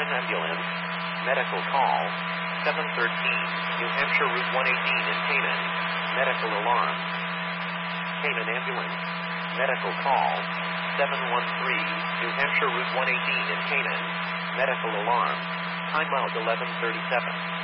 Canaan ambulance, medical call, 713, New Hampshire Route 118 in Canaan, medical alarm. Canaan ambulance, medical call, 713, New Hampshire Route 118 in Canaan, medical alarm, timeout 11:37.